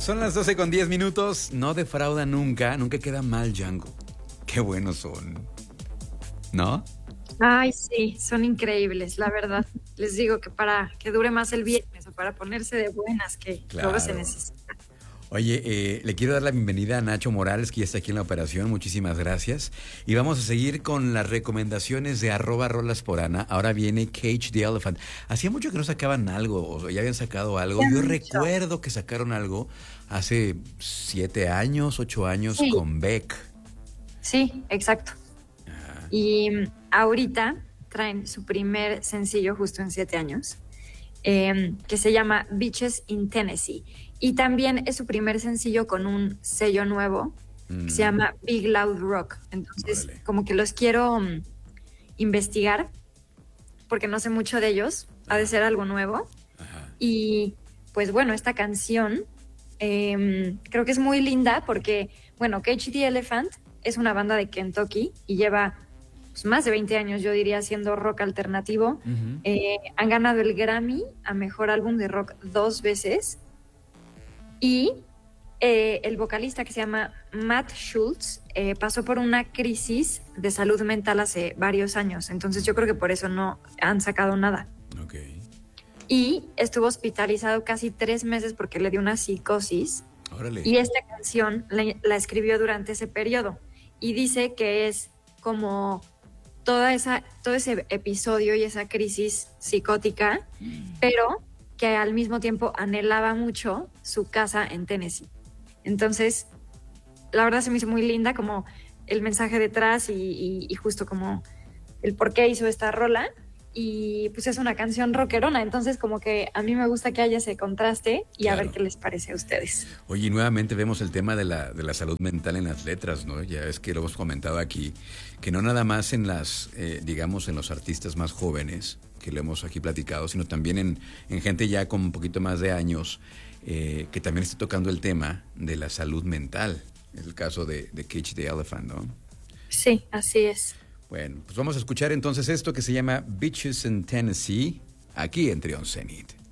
Son las 12:10. No defrauda nunca queda mal Django. Qué buenos son, ¿no? Ay, sí, son increíbles, la verdad. Les digo que para que dure más el viernes o para ponerse de buenas, que luego se Claro. necesita. Oye, le quiero dar la bienvenida a Nacho Morales, que ya está aquí en la operación. Muchísimas gracias. Y vamos a seguir con las recomendaciones de @rolasporana. Ahora viene Cage the Elephant. Hacía mucho que no sacaban algo, o ya habían sacado algo. Ya Yo mucho. recuerdo que sacaron algo hace 7 años, 8 años Sí, con Beck. sí, exacto. Ah, Y ahorita traen su primer sencillo justo en 7 años, que se llama Beaches in Tennessee. Y también es su primer sencillo con un sello nuevo que se llama Big Loud Rock. Entonces, órale. como que los quiero investigar porque no sé mucho de ellos. Ha de ser algo nuevo. Ajá. Y pues bueno, esta canción creo que es muy linda porque, bueno, Cage the Elephant es una banda de Kentucky y lleva pues, más de 20 años, yo diría, haciendo rock alternativo. Ujú. Han ganado el Grammy a Mejor Álbum de Rock 2 veces. Y el vocalista, que se llama Matt Schultz, pasó por una crisis de salud mental hace varios años. Entonces yo creo que por eso no han sacado nada. Ok. Y estuvo hospitalizado casi 3 meses porque le dio una psicosis. Órale. Y esta canción la escribió durante ese periodo. Y dice que es como todo ese episodio y esa crisis psicótica, pero que al mismo tiempo anhelaba mucho su casa en Tennessee. Entonces, la verdad se me hizo muy linda como el mensaje detrás y justo como el por qué hizo esta rola. Y pues es una canción rockerona, entonces como que a mí me gusta que haya ese contraste y a ver Claro. qué les parece a ustedes. Oye, y nuevamente vemos el tema de la salud mental en las letras, ¿no? Ya es que lo hemos comentado aquí, que no nada más en las, digamos, en los artistas más jóvenes, que lo hemos aquí platicado, sino también en gente ya con un poquito más de años, que también está tocando el tema de la salud mental. Es el caso de Cage the Elephant, ¿no? Sí, así es. Bueno, pues vamos a escuchar entonces esto que se llama Beaches in Tennessee, aquí en Trion Zenith.